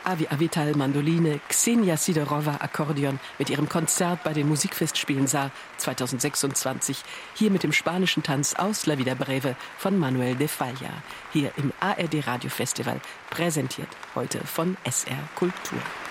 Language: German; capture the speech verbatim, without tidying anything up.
Avi Avital Mandoline, Ksenia Sidorova Akkordeon mit ihrem Konzert bei den Musikfestspielen Saar zweitausendsechsundzwanzig. Hier mit dem spanischen Tanz aus La Vida Breve von Manuel de Falla. Hier im A R D Radiofestival, präsentiert heute von S R Kultur.